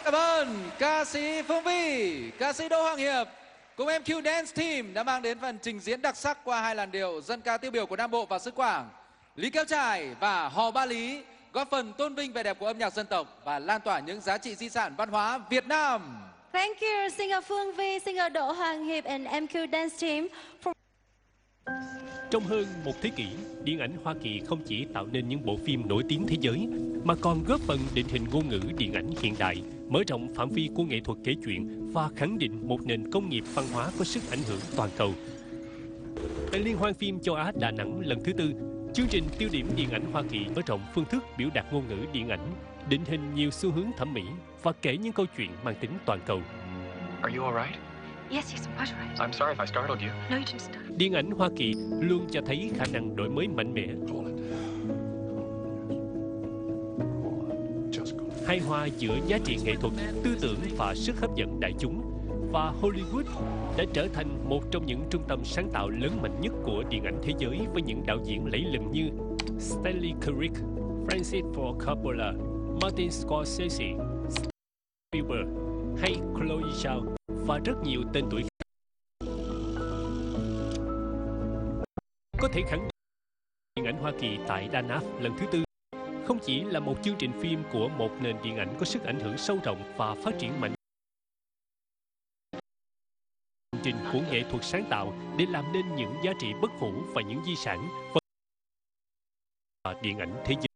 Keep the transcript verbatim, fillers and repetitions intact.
Cảm ơn ca sĩ Phương Vy, ca sĩ Đỗ Hoàng Hiệp cùng em quy Dance Team đã mang đến phần trình diễn đặc sắc qua hai làn điệu dân ca tiêu biểu của Nam Bộ và xứ Quảng, Lý Kéo Chải và Hò Ba Lý, góp phần tôn vinh vẻ đẹp của âm nhạc dân tộc và lan tỏa những giá trị di sản văn hóa Việt Nam. Thank you, singer Phương Vy, singer Đỗ Hoàng Hiệp and em quy Dance Team. For... Trong hơn một thế kỷ, điện ảnh Hoa Kỳ không chỉ tạo nên những bộ phim nổi tiếng thế giới, mà còn góp phần định hình ngôn ngữ điện ảnh hiện đại, mở rộng phạm vi của nghệ thuật kể chuyện và khẳng định một nền công nghiệp văn hóa có sức ảnh hưởng toàn cầu. Tại Liên hoan phim châu Á Đà Nẵng lần thứ tư, chương trình tiêu điểm điện ảnh Hoa Kỳ mở rộng phương thức biểu đạt ngôn ngữ điện ảnh, định hình nhiều xu hướng thẩm mỹ và kể những câu chuyện mang tính toàn cầu. Are you all right? Yes, yes, I'm quite all right. I'm sorry if I startled you. No, you didn't start. Điện ảnh Hoa Kỳ luôn cho thấy khả năng đổi mới mạnh mẽ, hài hòa giữa giá trị nghệ thuật, tư tưởng và sức hấp dẫn đại chúng. Và Hollywood đã trở thành một trong những trung tâm sáng tạo lớn mạnh nhất của điện ảnh thế giới với những đạo diễn lẫy lừng như Stanley Kubrick, Francis Ford Coppola, Martin Scorsese, Spielberg hay Chloe Zhao và rất nhiều tên tuổi khác. Có thể khẳng định điện ảnh Hoa Kỳ tại Đà Nẵng lần thứ tư không chỉ là một chương trình phim của một nền điện ảnh có sức ảnh hưởng sâu rộng và phát triển mạnh, chương trình của nghệ thuật sáng tạo để làm nên những giá trị bất hủ và những di sản và điện ảnh thế giới.